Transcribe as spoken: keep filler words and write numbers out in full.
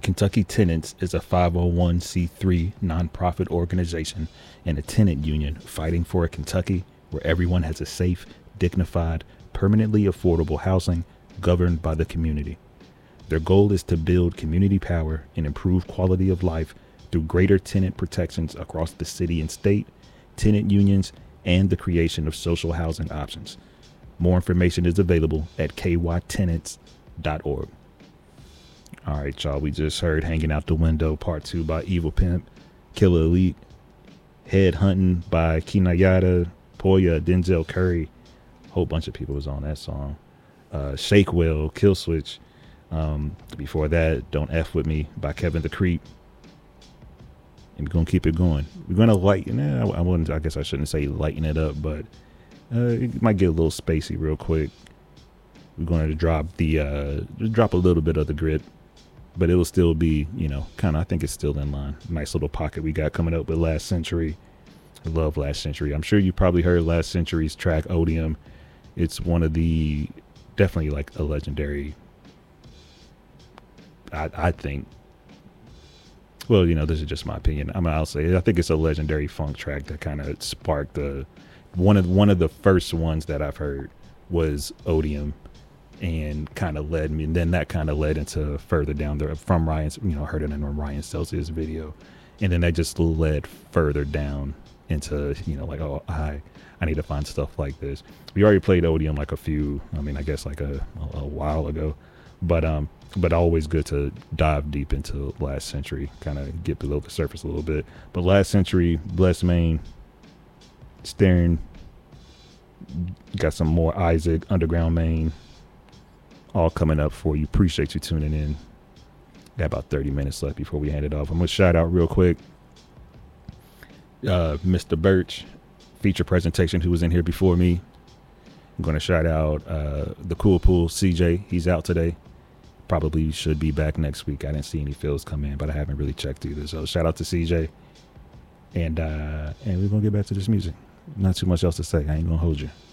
Kentucky Tenants is a five oh one c three nonprofit organization and a tenant union fighting for a Kentucky where everyone has a safe, dignified, permanently affordable housing governed by the community. Their goal is to build community power and improve quality of life through greater tenant protections across the city and state, tenant unions, and the creation of social housing options. More information is available at k y tenants dot org. All right, y'all, we just heard Hanging Out the Window Part two by Evil Pimp, Killer Elite, Head Hunting by Kinayata, Poya, Denzel Curry. A whole bunch of people was on that song. Uh, Shake Well, Kill Switch. Um, before that, Don't F With Me by Kevin the Creep. And we're going to keep it going. We're going to lighten it. I, I wouldn't, I guess I shouldn't say lighten it up, but uh, it might get a little spacey real quick. We're going to drop the, uh, drop a little bit of the grit. But it'll still be, you know, kind of, I think it's still in line. Nice little pocket we got coming up with Last Century. I love Last Century. I'm sure you probably heard Last Century's track Odium. It's one of the, definitely like a legendary, I, I think, well, you know, this is just my opinion. I mean, I'll say, I think it's a legendary funk track that kind of sparked the, one of, one of the first ones that I've heard was Odium. And kind of led me, and then that kind of led into further down there from Ryan's, you know, heard it in Ryan Celsius video. And then that just led further down into, you know, like, oh, I, I need to find stuff like this. We already played Odium like a few, I mean, I guess like a, a, a while ago, but, um, but always good to dive deep into Last Century, kind of get below the surface a little bit. But Last Century, Blessed Main, Stern, got some more Isaac, Underground Main, all coming up for you. Appreciate you tuning in. Got about thirty minutes left before we hand it off. I'm going to shout out real quick uh, Mister Birch, feature presentation, who was in here before me. I'm going to shout out uh, the Cool Pool, C J. He's out today. Probably should be back next week. I didn't see any fills come in, but I haven't really checked either. So shout out to C J. And, uh, and we're going to get back to this music. Not too much else to say. I ain't going to hold you.